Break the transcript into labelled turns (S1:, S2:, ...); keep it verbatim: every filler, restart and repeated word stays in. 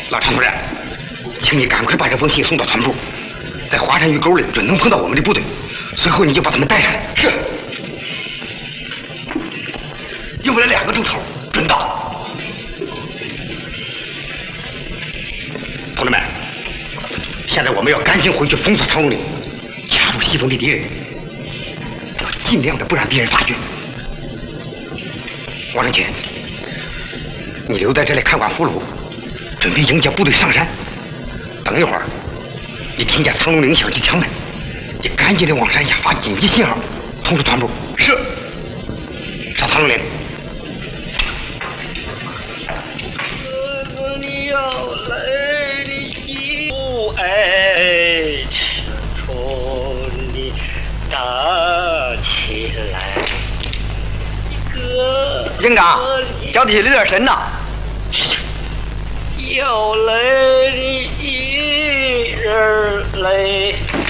S1: 老常同志，请你赶快把这封信送到团部，在华山峪沟里准能碰到我们的部队，随后你就把他们带上来。是。用不了两个钟头，准到。同志们，现在我们要赶紧回去封锁长龙岭，掐住西风的敌人，要尽量的不让敌人发觉。王正清，你留在这里看管俘虏，准备迎接部队上山。等一会儿，你听见长龙岭响起枪门，你赶紧的往山下发紧急信号，通知团部。是。上长龙岭。
S2: 你要来的一不爱从你打起来。
S3: 营长，交的心里有点深呐。
S2: 要来的一人来。